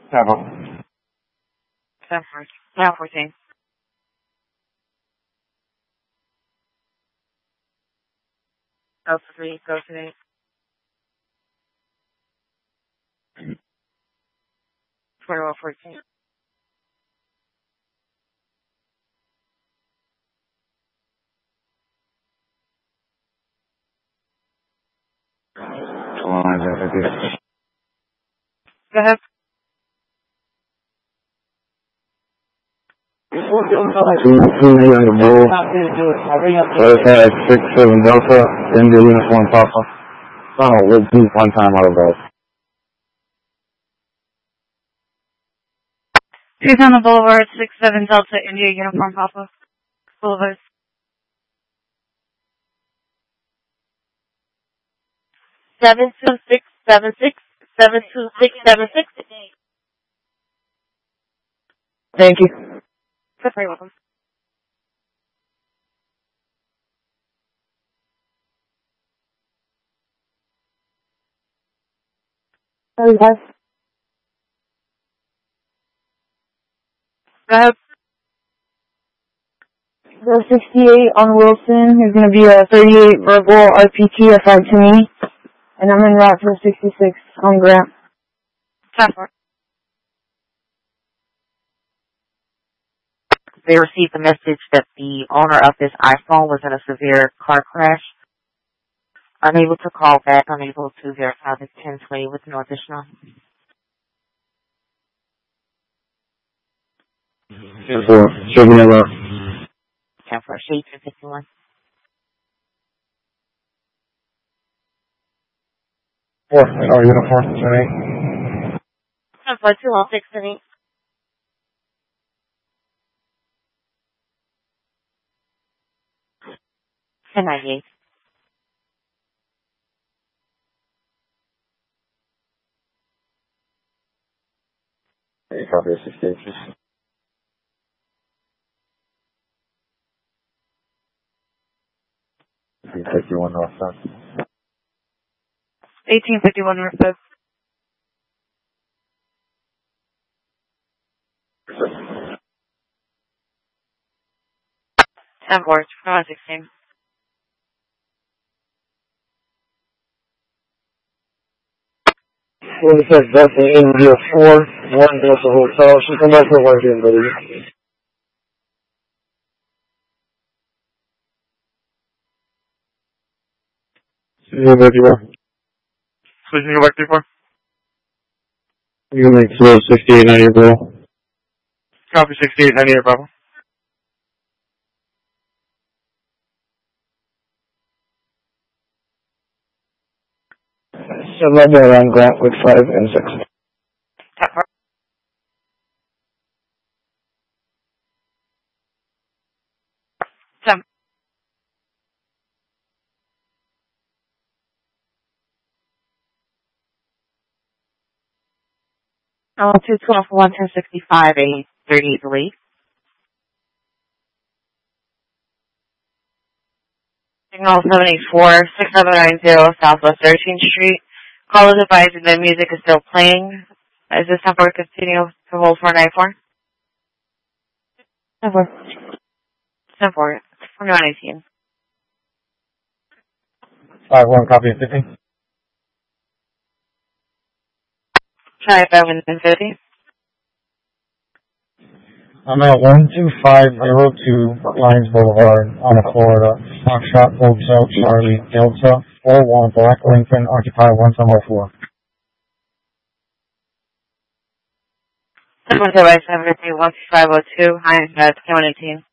7. 14. Go 3, go to 8. 14. Go ahead. First 6-7 Delta, India Uniform Papa. Donald, let's do one time out of those. He's on the Boulevard, 6-7 Delta, India Uniform Papa. Boulevard. Seven two six seven six 72676. Thank you. You're very welcome. Hey, guys. Go ahead. The 68 on Wilson is going to be a 38 verbal RPT assigned to me, and I'm en route for 66 on Grant. Time for it. They received a message that the owner of this iPhone was in a severe car crash. Unable to call back, unable to verify the 1020 with no additional. Sugar Miller. 10 for sheet 51. Uniform 28. 10 for 2 on 6 and 8. And 98. Copy 68. 51 North South. 1851 North South. Ten for 16. Well, it says Delta India 4, 1 Delta Hotel. She come back for 1 BMW. Switching you back to 4. You can make 6890, bro. Copy 6898, Bravo. So let me around Grant with 5 and 6. Ten. Oh, 212 11065 838 delete. Signal 784 6790 Southwest 13th Street. Call is advising that music is still playing. Is this time for continue to hold for 94? 10 for 2118. 5-1, copy 50. Try 550. I'm at 12502 Lions Boulevard on Florida. Foxtrot Hotel Charlie Delta 41 Black Lincoln Occupy 1704. 717 12502 Heinz 2118.